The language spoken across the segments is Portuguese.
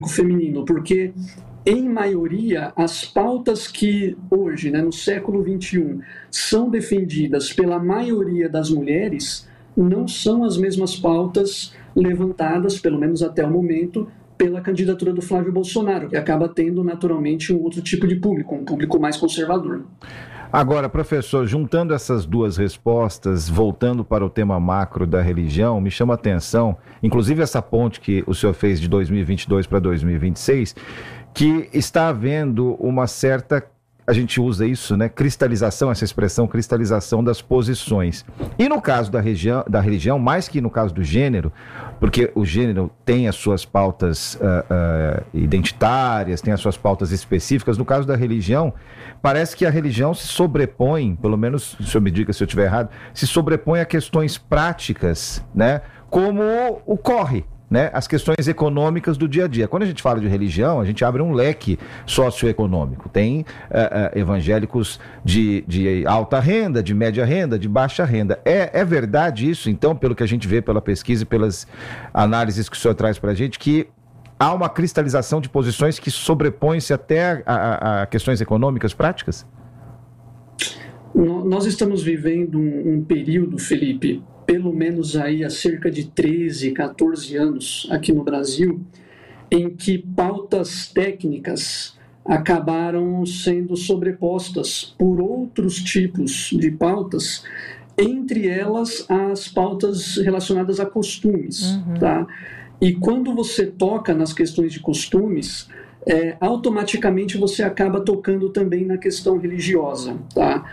feminino, porque, em maioria, as pautas que hoje, no século XXI, são defendidas pela maioria das mulheres, não são as mesmas pautas levantadas, pelo menos até o momento, pela candidatura do Flávio Bolsonaro, que acaba tendo naturalmente um outro tipo de público, um público mais conservador. Agora, professor, juntando essas duas respostas, voltando para o tema macro da religião, me chama a atenção, inclusive essa ponte que o senhor fez de 2022 para 2026, que está havendo uma certa, a gente usa isso, cristalização, essa expressão, cristalização das posições. E no caso da religião, mais que no caso do gênero, porque o gênero tem as suas pautas identitárias, tem as suas pautas específicas, no caso da religião, parece que a religião se sobrepõe, pelo menos, o senhor me diga se eu estiver errado, se sobrepõe a questões práticas, como ocorre, as questões econômicas do dia a dia. Quando a gente fala de religião, a gente abre um leque socioeconômico. Tem evangélicos de alta renda, de média renda, de baixa renda. É verdade isso, então, pelo que a gente vê pela pesquisa e pelas análises que o senhor traz para a gente, que há uma cristalização de posições que sobrepõem-se até a questões econômicas práticas? Nós estamos vivendo um período, Felipe, pelo menos aí há cerca de 13, 14 anos aqui no Brasil, em que pautas técnicas acabaram sendo sobrepostas por outros tipos de pautas, entre elas as pautas relacionadas a costumes, tá? E quando você toca nas questões de costumes, automaticamente você acaba tocando também na questão religiosa, tá?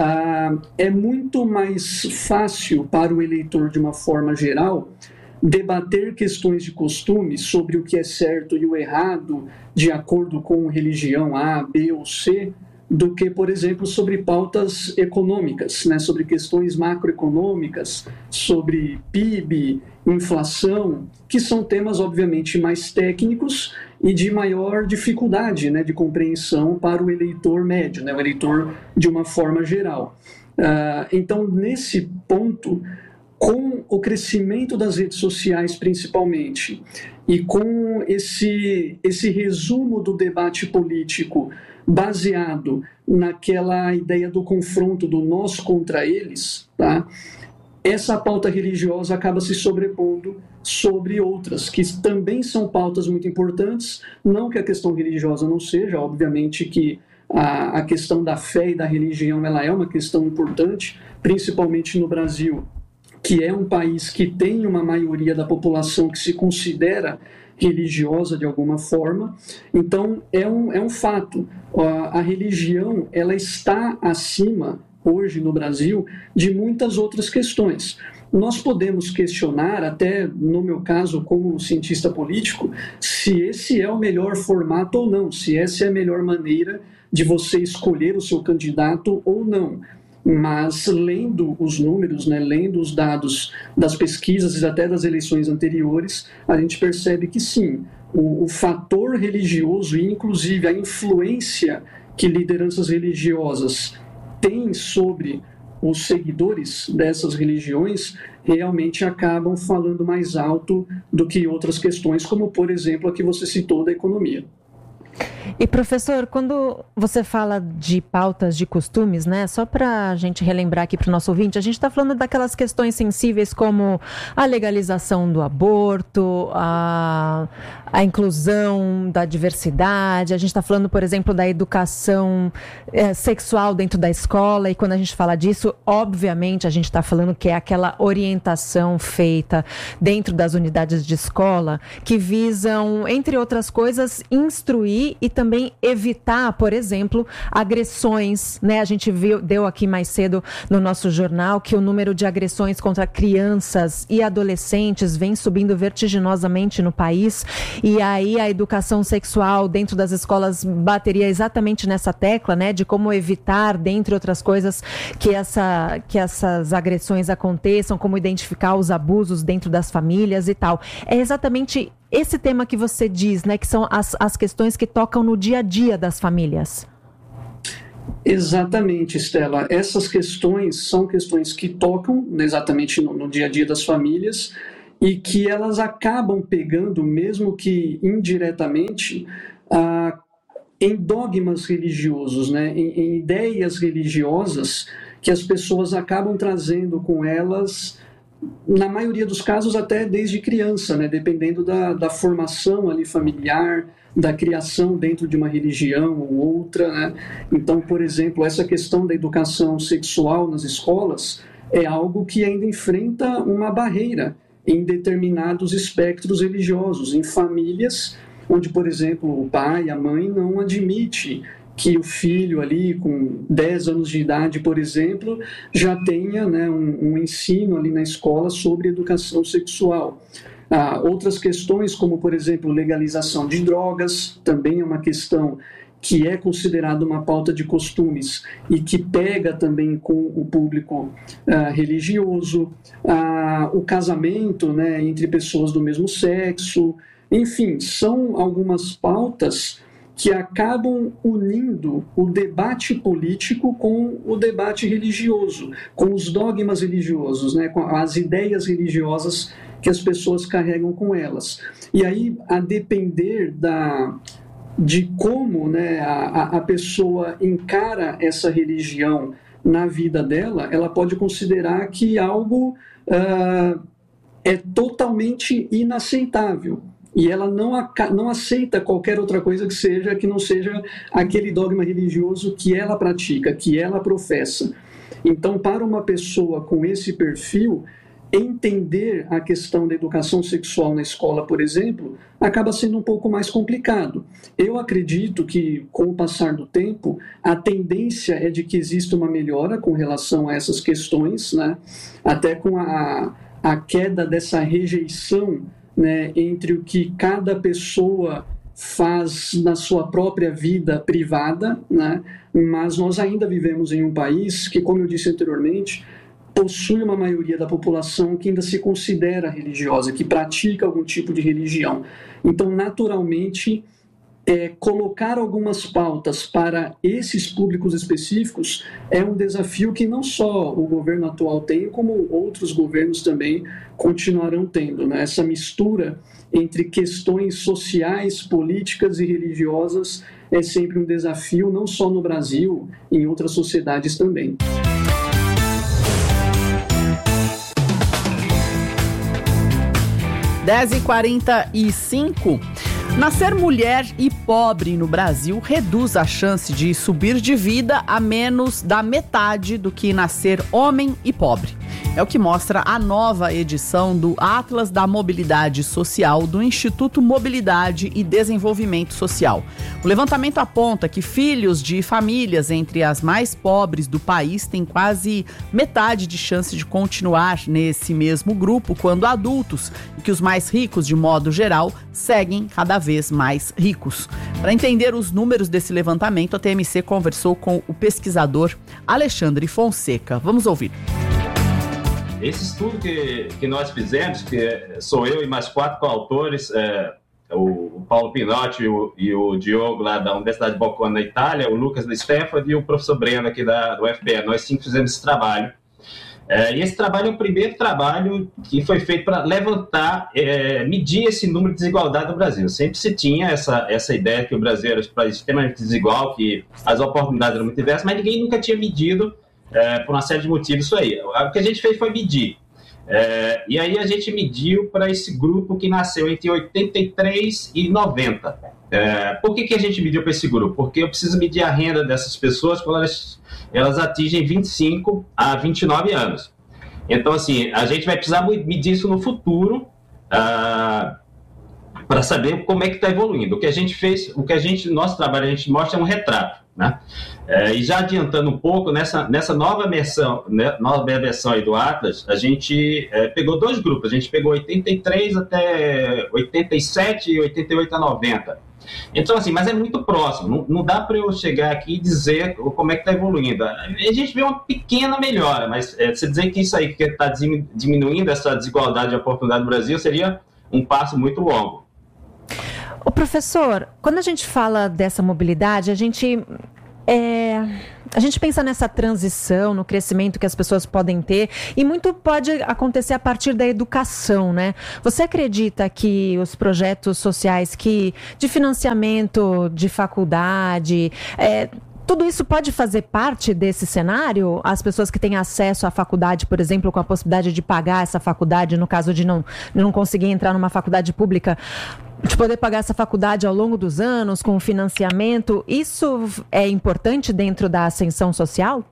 É muito mais fácil para o eleitor, de uma forma geral, debater questões de costumes sobre o que é certo e o errado de acordo com religião A, B ou C, do que, por exemplo, sobre pautas econômicas, sobre questões macroeconômicas, sobre PIB, inflação, que são temas, obviamente, mais técnicos e de maior dificuldade de compreensão para o eleitor médio, o eleitor de uma forma geral. Então, nesse ponto, com o crescimento das redes sociais, principalmente, e com esse resumo do debate político baseado naquela ideia do confronto do nós contra eles, tá? Essa pauta religiosa acaba se sobrepondo sobre outras, que também são pautas muito importantes, não que a questão religiosa não seja, obviamente que a questão da fé e da religião ela é uma questão importante, principalmente no Brasil, que é um país que tem uma maioria da população que se considera religiosa de alguma forma. Então, é um fato. A religião ela está acima, hoje no Brasil, de muitas outras questões. Nós podemos questionar, até no meu caso como cientista político, se esse é o melhor formato ou não, se essa é a melhor maneira de você escolher o seu candidato ou não. Mas lendo os números, lendo os dados das pesquisas e até das eleições anteriores, a gente percebe que sim, o fator religioso e inclusive a influência que lideranças religiosas têm sobre os seguidores dessas religiões realmente acabam falando mais alto do que outras questões, como por exemplo a que você citou da economia. E professor, quando você fala de pautas de costumes, só para a gente relembrar aqui para o nosso ouvinte, a gente está falando daquelas questões sensíveis como a legalização do aborto, a inclusão da diversidade, a gente está falando, por exemplo, da educação sexual dentro da escola, e quando a gente fala disso, obviamente a gente está falando que é aquela orientação feita dentro das unidades de escola que visam, entre outras coisas, instruir e também evitar, por exemplo, agressões, A gente deu aqui mais cedo no nosso jornal que o número de agressões contra crianças e adolescentes vem subindo vertiginosamente no país, e aí a educação sexual dentro das escolas bateria exatamente nessa tecla, de como evitar, dentre outras coisas, que essas agressões aconteçam, como identificar os abusos dentro das famílias e tal. É exatamente esse tema que você diz, que são as questões que tocam no dia a dia das famílias. Exatamente, Estela. Essas questões são questões que tocam exatamente no dia a dia das famílias e que elas acabam pegando, mesmo que indiretamente, em dogmas religiosos, né? Em ideias religiosas que as pessoas acabam trazendo com elas, na maioria dos casos até desde criança, né? Dependendo da formação ali familiar, da criação dentro de uma religião ou outra, né? Então, por exemplo, essa questão da educação sexual nas escolas é algo que ainda enfrenta uma barreira em determinados espectros religiosos, em famílias onde, por exemplo, o pai, a mãe não admite que o filho ali com 10 anos de idade, por exemplo, já tenha, né, um ensino ali na escola sobre educação sexual. Outras questões, como, por exemplo, legalização de drogas, também é uma questão que é considerada uma pauta de costumes e que pega também com o público religioso, o casamento, né, entre pessoas do mesmo sexo, enfim, são algumas pautas que acabam unindo o debate político com o debate religioso, com os dogmas religiosos, né, com as ideias religiosas que as pessoas carregam com elas. E aí, a depender de como, né, a pessoa encara essa religião na vida dela, ela pode considerar que algo é totalmente inaceitável. E ela não aceita qualquer outra coisa que não seja aquele dogma religioso que ela pratica, que ela professa. Então, para uma pessoa com esse perfil, entender a questão da educação sexual na escola, por exemplo, acaba sendo um pouco mais complicado. Eu acredito que, com o passar do tempo, a tendência é de que exista uma melhora com relação a essas questões, né? Até com a queda dessa rejeição, né, entre o que cada pessoa faz na sua própria vida privada, né? Mas nós ainda vivemos em um país que, como eu disse anteriormente, possui uma maioria da população que ainda se considera religiosa, que pratica algum tipo de religião. Então, naturalmente, colocar algumas pautas para esses públicos específicos é um desafio que não só o governo atual tem, como outros governos também continuarão tendo, né? Essa mistura entre questões sociais, políticas e religiosas é sempre um desafio, não só no Brasil, em outras sociedades também. Dez e 45. Nascer mulher e pobre no Brasil reduz a chance de subir de vida a menos da metade do que nascer homem e pobre. É o que mostra a nova edição do Atlas da Mobilidade Social do Instituto Mobilidade e Desenvolvimento Social. O levantamento aponta que filhos de famílias entre as mais pobres do país têm quase metade de chance de continuar nesse mesmo grupo quando adultos, e que os mais ricos, de modo geral, seguem cada vez mais ricos. Para entender os números desse levantamento, a TMC conversou com o pesquisador Alexandre Fonseca. Vamos ouvir. Esse estudo que nós fizemos, que sou eu e mais 4 coautores, o Paulo Pinotti e o Diogo lá da Universidade de Bocconi na Itália, o Lucas da Stanford e o professor Breno aqui do UFPE, nós 5 fizemos esse trabalho. E esse trabalho é o primeiro trabalho que foi feito para levantar, medir esse número de desigualdade no Brasil. Sempre se tinha essa ideia que o Brasil era um país extremamente desigual, que as oportunidades eram muito diversas, mas ninguém nunca tinha medido, por uma série de motivos, isso aí. O que a gente fez foi medir. E aí a gente mediu para esse grupo que nasceu entre 83 e 90. Por que a gente mediu para esse grupo? Porque eu preciso medir a renda dessas pessoas quando elas atingem 25 a 29 anos. Então, assim, a gente vai precisar medir isso no futuro para saber como é que está evoluindo. O que a gente fez, nosso trabalho, a gente mostra um retrato, né? E já adiantando um pouco, nessa nova versão aí do Atlas, a gente pegou 2 grupos. A gente pegou 83 até 87 e 88 a 90. Então, assim, mas é muito próximo. Não dá para eu chegar aqui e dizer como é que está evoluindo. A gente vê uma pequena melhora, mas você dizer que isso aí que está diminuindo essa desigualdade de oportunidade no Brasil seria um passo muito longo. Ô professor, quando a gente fala dessa mobilidade, a gente A gente pensa nessa transição, no crescimento que as pessoas podem ter, e muito pode acontecer a partir da educação, né? Você acredita que os projetos sociais de financiamento de faculdade, tudo isso pode fazer parte desse cenário? As pessoas que têm acesso à faculdade, por exemplo, com a possibilidade de pagar essa faculdade, no caso de não conseguir entrar numa faculdade pública, de poder pagar essa faculdade ao longo dos anos, com financiamento, isso é importante dentro da ascensão social?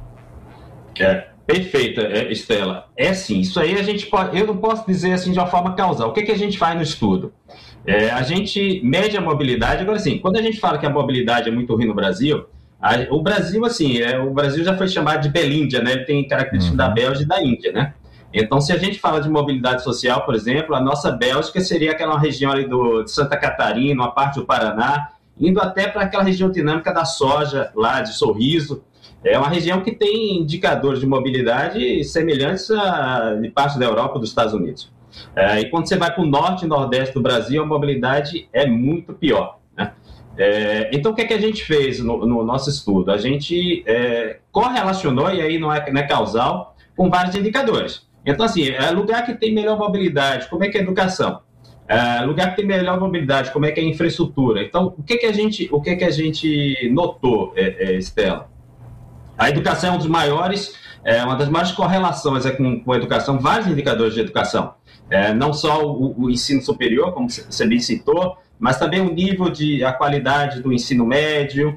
Perfeito, Estela. Sim, isso aí eu não posso dizer assim de uma forma causal. O que a gente faz no estudo? A gente mede a mobilidade. Agora, sim, quando a gente fala que a mobilidade é muito ruim no Brasil, o Brasil, assim, o Brasil já foi chamado de Belíndia, né? Ele tem características da Bélgica e da Índia, né? Então, se a gente fala de mobilidade social, por exemplo, a nossa Bélgica seria aquela região ali de Santa Catarina, uma parte do Paraná, indo até para aquela região dinâmica da soja, lá de Sorriso. É uma região que tem indicadores de mobilidade semelhantes de parte da Europa e dos Estados Unidos. E quando você vai para o norte e nordeste do Brasil, a mobilidade é muito pior, né? Então, o que a gente fez no nosso estudo? A gente correlacionou, e aí não é causal, com vários indicadores. Então, assim, lugar que tem melhor mobilidade, como é que é a educação? Lugar que tem melhor mobilidade, como é que é a infraestrutura? Então, o que a gente notou, Estela? A educação é uma das maiores correlações com a educação, vários indicadores de educação. Não só o ensino superior, como você bem citou, mas também a qualidade do ensino médio,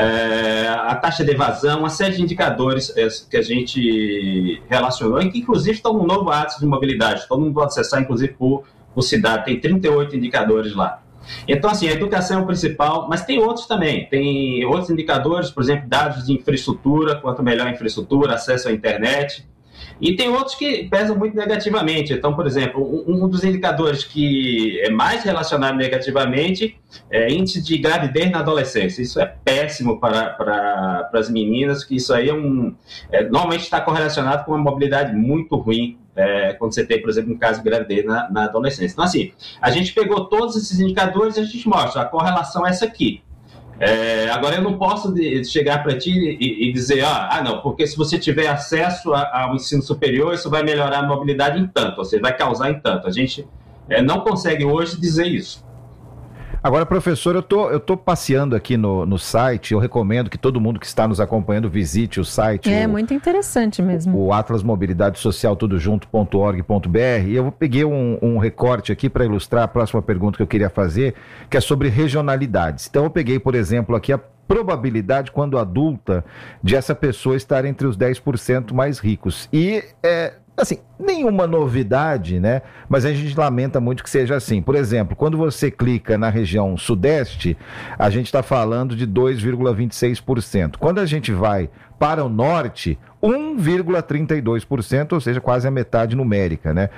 a taxa de evasão, uma série de indicadores que a gente relacionou e que, inclusive, estão no novo Atlas de Mobilidade. Todo mundo pode acessar, inclusive, por cidade. Tem 38 indicadores lá. Então, assim, a educação é o principal, mas tem outros também. Tem outros indicadores, por exemplo, dados de infraestrutura, quanto melhor a infraestrutura, acesso à internet. E tem outros que pesam muito negativamente. Então, por exemplo, um dos indicadores que é mais relacionado negativamente é índice de gravidez na adolescência. Isso é péssimo para as meninas, que isso aí normalmente está correlacionado com uma mobilidade muito ruim, quando você tem, por exemplo, um caso de gravidez na adolescência. Então, assim, a gente pegou todos esses indicadores e a gente mostra, a correlação é essa aqui. Agora, eu não posso chegar para ti e dizer, não, porque se você tiver acesso ao ensino superior, isso vai melhorar a mobilidade em tanto, ou seja, vai causar em tanto. A gente não consegue hoje dizer isso. Agora, professor, eu tô passeando aqui no site, eu recomendo que todo mundo que está nos acompanhando visite o site. Muito interessante mesmo. O Atlas Mobilidade Social tudojunto.org.br, e eu peguei um recorte aqui para ilustrar a próxima pergunta que eu queria fazer, que é sobre regionalidades. Então eu peguei, por exemplo, aqui a probabilidade, quando adulta, de essa pessoa estar entre os 10% mais ricos. E assim, nenhuma novidade, né? Mas a gente lamenta muito que seja assim. Por exemplo, quando você clica na região sudeste, a gente está falando de 2,26%. Quando a gente vai para o norte, 1,32%, ou seja, quase a metade numérica, né?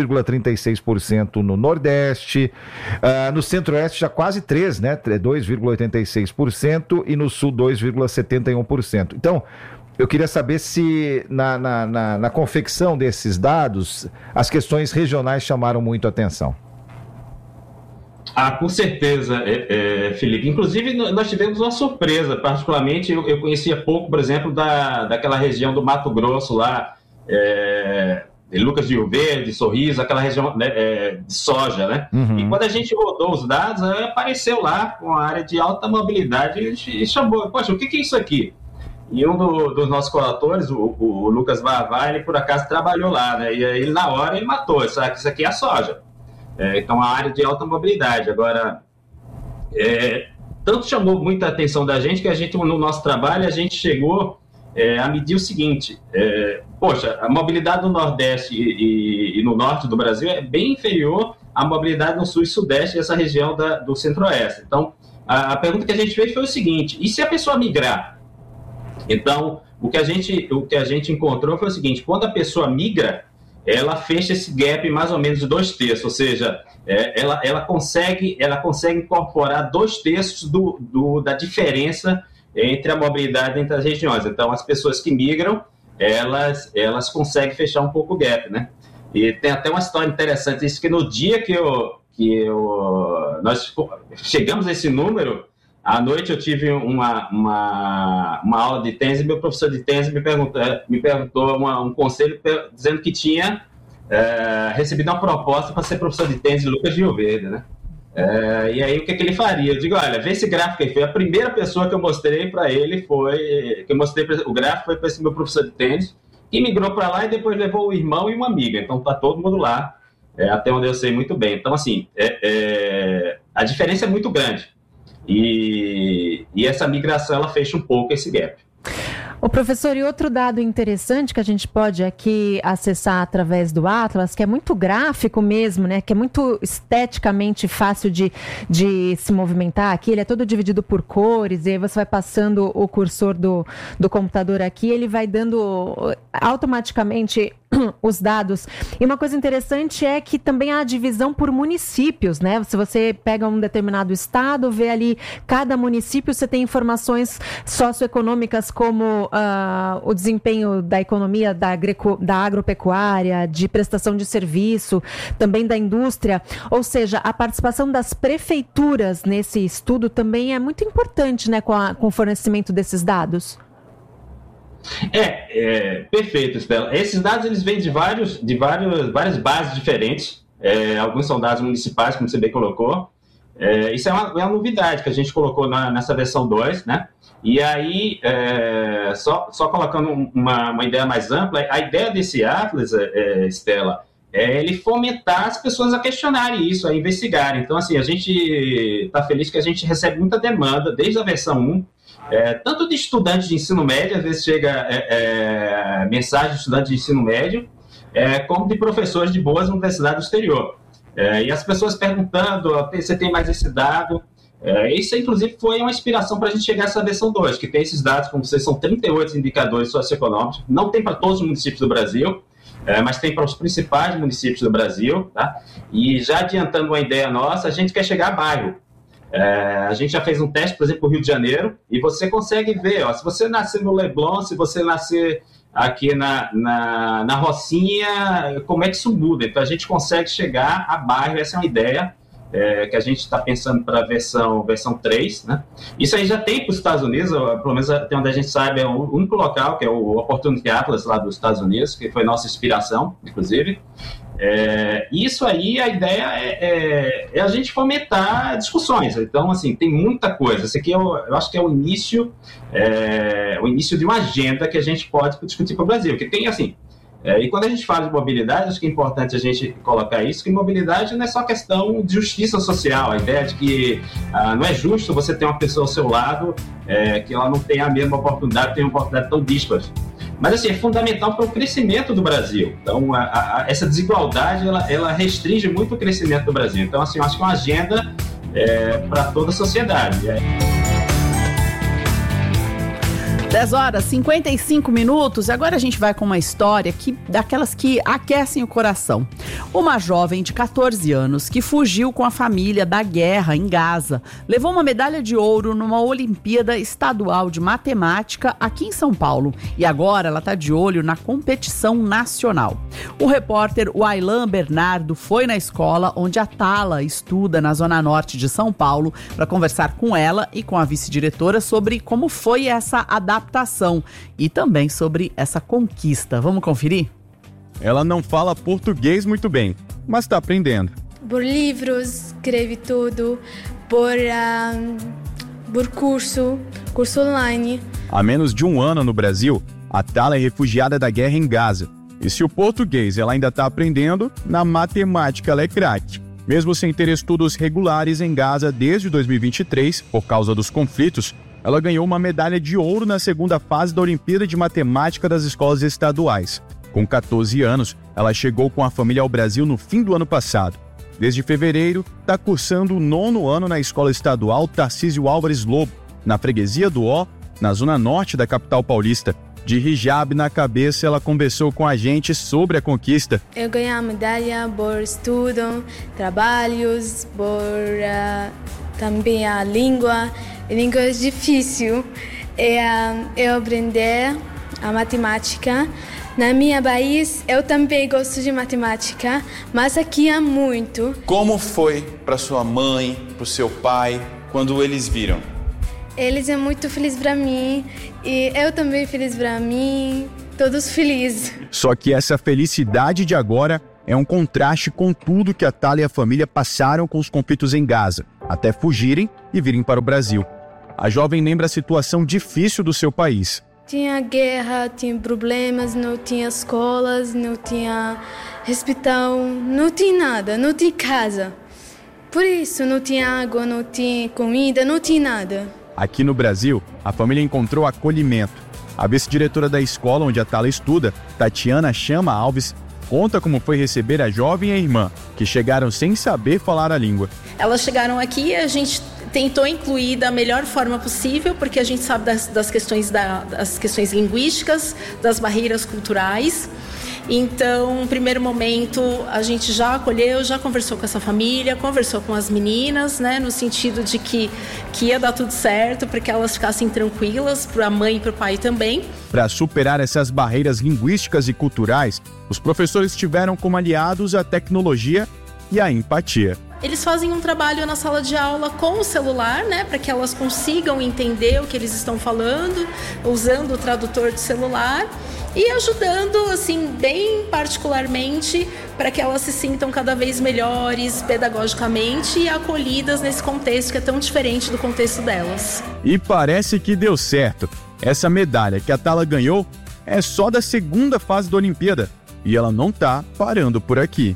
1,36% no nordeste, no centro-oeste já quase 3%, né? 2,86% e no sul 2,71%. Então, eu queria saber se na confecção desses dados as questões regionais chamaram muito a atenção. Com certeza, Felipe. Inclusive, nós tivemos uma surpresa, particularmente, eu conhecia pouco, por exemplo, daquela região do Mato Grosso lá, Lucas de Rio Verde, Sorriso, aquela região de soja, né? Uhum. E quando a gente rodou os dados, apareceu lá com a área de alta mobilidade e chamou, poxa, o que é isso aqui? E um dos nossos coautores, o Lucas Barvá, ele por acaso trabalhou lá, né? E aí, na hora, ele matou. Isso aqui é a soja. Então, a área de alta mobilidade. Agora, tanto chamou muita atenção da gente que a gente, no nosso trabalho, a gente chegou a medir o seguinte. Poxa, a mobilidade no Nordeste e no Norte do Brasil é bem inferior à mobilidade no Sul e Sudeste, essa região do Centro-Oeste. Então, a pergunta que a gente fez foi o seguinte: e se a pessoa migrar? Então, o que a gente encontrou foi o seguinte: quando a pessoa migra, ela fecha esse gap mais ou menos de 2/3, ou seja, ela consegue incorporar 2/3 da diferença entre a mobilidade entre as regiões. Então, as pessoas que migram, elas conseguem fechar um pouco o gap, né? E tem até uma história interessante, isso que no dia que nós chegamos a esse número, À noite eu tive uma aula de tênis e meu professor de tênis me perguntou um conselho dizendo que tinha recebido uma proposta para ser professor de tênis de Lucas Rio Verde, né? E aí o que ele faria? Eu digo, olha, vê esse gráfico aí. Foi a primeira pessoa que eu mostrei para ele, o gráfico foi para esse meu professor de tênis, que migrou para lá e depois levou o irmão e uma amiga. Então tá todo mundo lá, até onde eu sei muito bem. Então assim, a diferença é muito grande. E essa migração, ela fecha um pouco esse gap. O professor, e outro dado interessante que a gente pode aqui acessar através do Atlas, que é muito gráfico mesmo, né? Que é muito esteticamente fácil de se movimentar aqui. Ele é todo dividido por cores, e aí você vai passando o cursor do computador aqui, ele vai dando automaticamente os dados. E uma coisa interessante é que também há a divisão por municípios, né? Se você pega um determinado estado, vê ali cada município, você tem informações socioeconômicas como o desempenho da economia, da agropecuária, de prestação de serviço, também da indústria. Ou seja, a participação das prefeituras nesse estudo também é muito importante, né, com o fornecimento desses dados. Perfeito, Estela. Esses dados eles vêm de várias bases diferentes. Alguns são dados municipais, como você bem colocou. Isso é uma novidade que a gente colocou nessa versão 2, né? E aí, só colocando uma ideia mais ampla, a ideia desse Atlas, Estela, é ele fomentar as pessoas a questionarem isso, a investigarem. Então, assim, a gente está feliz que a gente recebe muita demanda, desde a versão 1, tanto de estudantes de ensino médio, às vezes chega mensagem de estudantes de ensino médio, como de professores de boas universidades do exterior. E as pessoas perguntando, você tem mais esse dado? Isso, inclusive, foi uma inspiração para a gente chegar a essa versão 2, que tem esses dados, como vocês, são 38 indicadores socioeconômicos, não tem para todos os municípios do Brasil, mas tem para os principais municípios do Brasil, tá? E já adiantando uma ideia nossa, a gente quer chegar a bairro. A gente já fez um teste, por exemplo, no Rio de Janeiro, e você consegue ver, se você nascer no Leblon, se você nascer aqui na Rocinha, como é que isso muda? Então a gente consegue chegar a bairro, essa é uma ideia que a gente está pensando para a versão 3, né? Isso aí já tem para os Estados Unidos, pelo menos até onde a gente sabe, é o único local, que é o Opportunity Atlas lá dos Estados Unidos, que foi nossa inspiração, inclusive. Isso aí, a ideia é a gente fomentar discussões. Então, assim, tem muita coisa. Esse aqui eu acho que é o início de uma agenda que a gente pode discutir para o Brasil. Que tem, assim, e quando a gente fala de mobilidade, acho que é importante a gente colocar isso, que mobilidade não é só questão de justiça social, a ideia de que não é justo você ter uma pessoa ao seu lado que ela não tem a mesma oportunidade, tem uma oportunidade tão dispara. Mas, assim, é fundamental para o crescimento do Brasil. Então, essa desigualdade, ela restringe muito o crescimento do Brasil. Então, assim, eu acho que é uma agenda para toda a sociedade. 10h55. Agora a gente vai com uma história daquelas que aquecem o coração. Uma jovem de 14 anos que fugiu com a família da guerra em Gaza levou uma medalha de ouro numa Olimpíada Estadual de Matemática aqui em São Paulo. E agora ela está de olho na competição nacional. O repórter Wailan Bernardo foi na escola onde a Tala estuda na Zona Norte de São Paulo para conversar com ela e com a vice-diretora sobre como foi essa adaptação e também sobre essa conquista. Vamos conferir? Ela não fala português muito bem, mas está aprendendo. Por livros, escreve tudo, por curso online. Há menos de um ano no Brasil, a Tala é refugiada da guerra em Gaza. E se o português ela ainda está aprendendo, na matemática ela é craque. Mesmo sem ter estudos regulares em Gaza desde 2023, por causa dos conflitos, ela ganhou uma medalha de ouro na segunda fase da Olimpíada de Matemática das escolas estaduais. Com 14 anos, ela chegou com a família ao Brasil no fim do ano passado. Desde fevereiro, está cursando o 9º ano na Escola Estadual Tarcísio Álvares Lobo, na freguesia do Ó, na zona norte da capital paulista. De hijab na cabeça, ela conversou com a gente sobre a conquista. Eu ganhei a medalha por estudo, trabalhos, por também a língua. A língua é difícil. Eu aprendi a matemática. Na minha país, eu também gosto de matemática, mas aqui há muito. Como foi para sua mãe, para o seu pai, quando eles viram? Eles são muito felizes para mim e eu também feliz para mim, todos felizes. Só que essa felicidade de agora é um contraste com tudo que a Thala e a família passaram com os conflitos em Gaza, até fugirem e virem para o Brasil. A jovem lembra a situação difícil do seu país. Tinha guerra, tinha problemas, não tinha escolas, não tinha hospital, não tinha nada, não tinha casa. Por isso, não tinha água, não tinha comida, não tinha nada. Aqui no Brasil, a família encontrou acolhimento. A vice-diretora da escola onde a Thala estuda, Tatiana Chama Alves, conta como foi receber a jovem e a irmã, que chegaram sem saber falar a língua. Elas chegaram aqui e a gente tentou incluir da melhor forma possível, porque a gente sabe das questões linguísticas, das barreiras culturais. Então, no primeiro momento, a gente já acolheu, já conversou com essa família, conversou com as meninas, né, no sentido de que ia dar tudo certo, para que elas ficassem tranquilas, para a mãe e para o pai também. Para superar essas barreiras linguísticas e culturais, os professores tiveram como aliados a tecnologia e a empatia. Eles fazem um trabalho na sala de aula com o celular, né, para que elas consigam entender o que eles estão falando, usando o tradutor de celular e ajudando, assim, bem particularmente, para que elas se sintam cada vez melhores pedagogicamente e acolhidas nesse contexto que é tão diferente do contexto delas. E parece que deu certo. Essa medalha que a Thala ganhou é só da segunda fase da Olimpíada e ela não tá parando por aqui.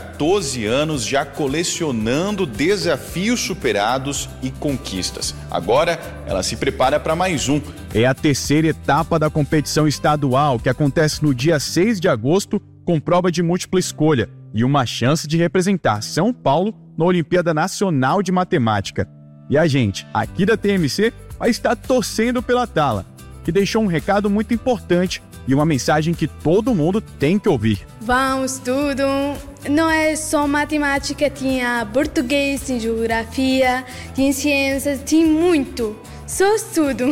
14 anos já colecionando desafios superados e conquistas. Agora, ela se prepara para mais um. É a terceira etapa da competição estadual, que acontece no dia 6 de agosto, com prova de múltipla escolha e uma chance de representar São Paulo na Olimpíada Nacional de Matemática. E a gente, aqui da TMC, vai estar torcendo pela Thala, que deixou um recado muito importante e uma mensagem que todo mundo tem que ouvir. Vamos tudo, não é só matemática, tinha português, tinha geografia, tinha ciências, tinha muito, só estudo.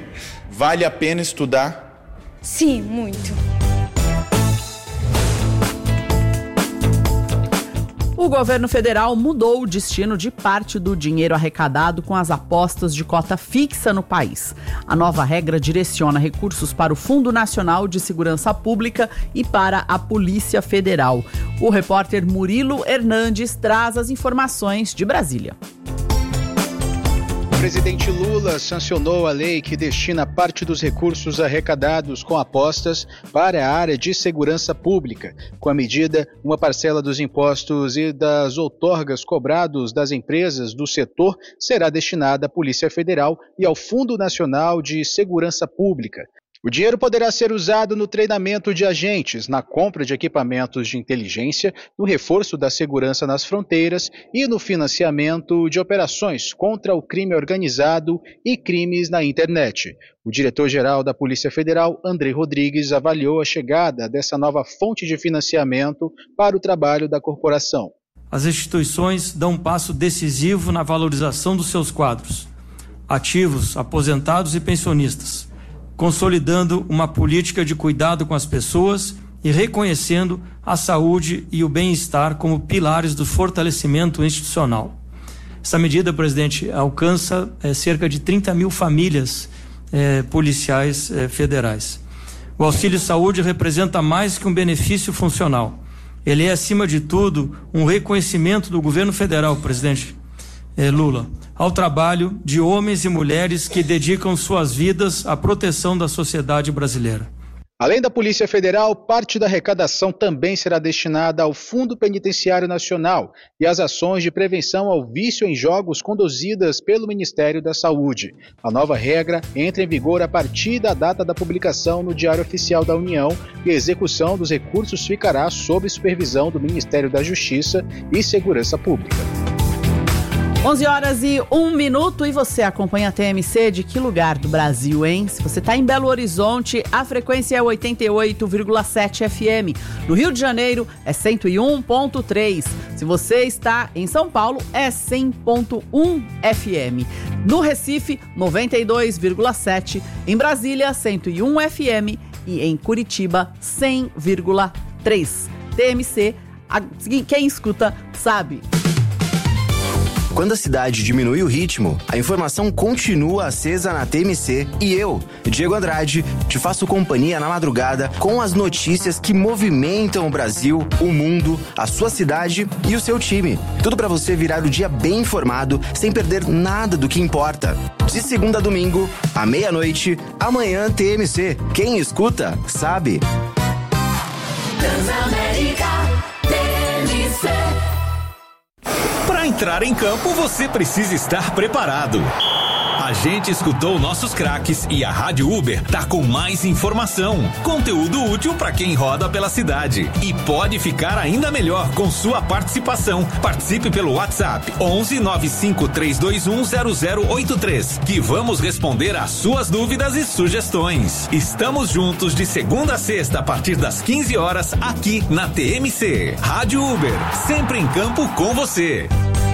Vale a pena estudar? Sim, muito. O governo federal mudou o destino de parte do dinheiro arrecadado com as apostas de cota fixa no país. A nova regra direciona recursos para o Fundo Nacional de Segurança Pública e para a Polícia Federal. O repórter Murilo Hernandes traz as informações de Brasília. O presidente Lula sancionou a lei que destina parte dos recursos arrecadados com apostas para a área de segurança pública. Com a medida, uma parcela dos impostos e das outorgas cobrados das empresas do setor será destinada à Polícia Federal e ao Fundo Nacional de Segurança Pública. O dinheiro poderá ser usado no treinamento de agentes, na compra de equipamentos de inteligência, no reforço da segurança nas fronteiras e no financiamento de operações contra o crime organizado e crimes na internet. O diretor-geral da Polícia Federal, Andrei Rodrigues, avaliou a chegada dessa nova fonte de financiamento para o trabalho da corporação. As instituições dão um passo decisivo na valorização dos seus quadros, ativos, aposentados e pensionistas, consolidando uma política de cuidado com as pessoas e reconhecendo a saúde e o bem-estar como pilares do fortalecimento institucional. Essa medida, presidente, alcança cerca de 30 mil famílias policiais federais. O auxílio saúde representa mais que um benefício funcional. Ele é, acima de tudo, um reconhecimento do governo federal, presidente Lula, ao trabalho de homens e mulheres que dedicam suas vidas à proteção da sociedade brasileira. Além da Polícia Federal, parte da arrecadação também será destinada ao Fundo Penitenciário Nacional e às ações de prevenção ao vício em jogos conduzidas pelo Ministério da Saúde. A nova regra entra em vigor a partir da data da publicação no Diário Oficial da União e a execução dos recursos ficará sob supervisão do Ministério da Justiça e Segurança Pública. 11h01 e você acompanha a TMC de que lugar do Brasil, hein? Se você está em Belo Horizonte, a frequência é 88,7 FM. No Rio de Janeiro é 101,3. Se você está em São Paulo, é 100,1 FM. No Recife, 92,7. Em Brasília, 101 FM. E em Curitiba, 100,3. TMC, quem escuta sabe. quando a cidade diminui o ritmo, a informação continua acesa na TMC e eu, Diego Andrade, te faço companhia na madrugada com as notícias que movimentam o Brasil, o mundo, a sua cidade e o seu time. Tudo para você virar o dia bem informado, sem perder nada do que importa. De segunda a domingo, à meia-noite, amanhã TMC. Quem escuta, sabe. Transamérica TMC. Para entrar em campo, você precisa estar preparado. A gente escutou nossos craques e a Rádio Uber tá com mais informação, conteúdo útil para quem roda pela cidade. E pode ficar ainda melhor com sua participação. Participe pelo WhatsApp 11 95 321 0083, que vamos responder às suas dúvidas e sugestões. Estamos juntos de segunda a sexta a partir das 15 horas aqui na TMC. Rádio Uber, sempre em campo com você.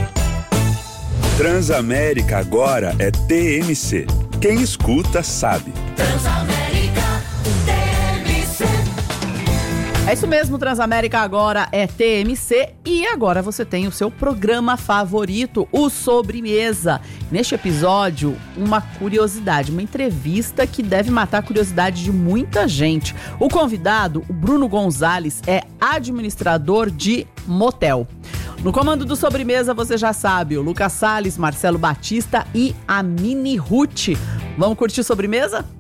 Transamérica agora é TMC. Quem escuta sabe. Transamérica TMC. É isso mesmo, Transamérica agora é TMC e agora você tem o seu programa favorito, o Sobremesa. Neste episódio, uma curiosidade, uma entrevista que deve matar a curiosidade de muita gente. O convidado, o Bruno Gonzalez, é administrador de motel. No comando do Sobremesa, você já sabe, o Lucas Salles, Marcelo Batista e a Mini Ruth. Vamos curtir Sobremesa?